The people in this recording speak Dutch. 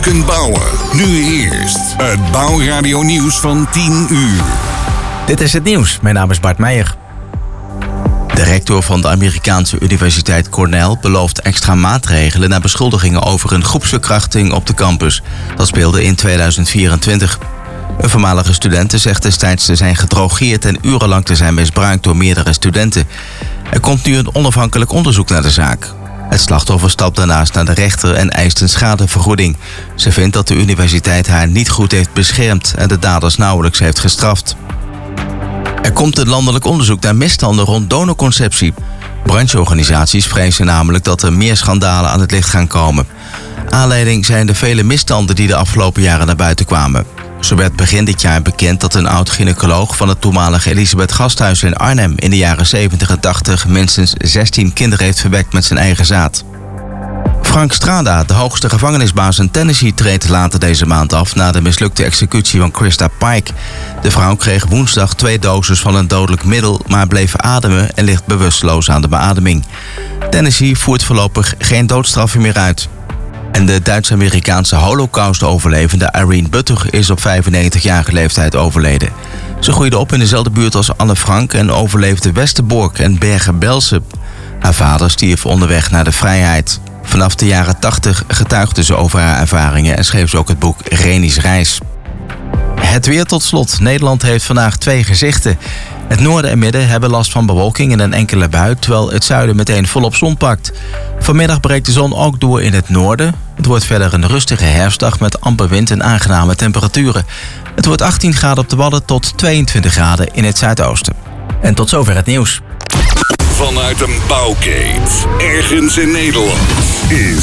kunt bouwen. Nu eerst het Bouwradio nieuws van 10 uur. Dit is het nieuws. Mijn naam is Bart Meijer. De rector van de Amerikaanse universiteit Cornell belooft extra maatregelen na beschuldigingen over een groepsverkrachting op de campus. Dat speelde in 2024. Een voormalige studente zegt destijds te zijn gedrogeerd en urenlang te zijn misbruikt door meerdere studenten. Er komt nu een onafhankelijk onderzoek naar de zaak. Het slachtoffer stapt daarnaast naar de rechter en eist een schadevergoeding. Ze vindt dat de universiteit haar niet goed heeft beschermd en de daders nauwelijks heeft gestraft. Er komt een landelijk onderzoek naar misstanden rond donorconceptie. Brancheorganisaties vrezen namelijk dat er meer schandalen aan het licht gaan komen. Aanleiding zijn de vele misstanden die de afgelopen jaren naar buiten kwamen. Zo werd begin dit jaar bekend dat een oud-gynaecoloog van het toenmalige Elisabeth Gasthuis in Arnhem in de jaren 70 en 80 minstens 16 kinderen heeft verwekt met zijn eigen zaad. Frank Strada, de hoogste gevangenisbaas in Tennessee, treedt later deze maand af na de mislukte executie van Krista Pike. De vrouw kreeg woensdag 2 doses van een dodelijk middel, maar bleef ademen en ligt bewusteloos aan de beademing. Tennessee voert voorlopig geen doodstraffen meer uit. En de Duits-Amerikaanse Holocaust-overlevende Irene Butter is op 95-jarige leeftijd overleden. Ze groeide op in dezelfde buurt als Anne Frank en overleefde Westerbork en Bergen-Belsen. Haar vader stierf onderweg naar de vrijheid. Vanaf de jaren 80 getuigde ze over haar ervaringen en schreef ze ook het boek Reni's Reis. Het weer tot slot. Nederland heeft vandaag 2 gezichten. Het noorden en midden hebben last van bewolking en een enkele bui, terwijl het zuiden meteen volop zon pakt. Vanmiddag breekt de zon ook door in het noorden. Het wordt verder een rustige herfstdag met amper wind en aangename temperaturen. Het wordt 18 graden op de Wadden tot 22 graden in het zuidoosten. En tot zover het nieuws. Vanuit een bouwkeet, ergens in Nederland, is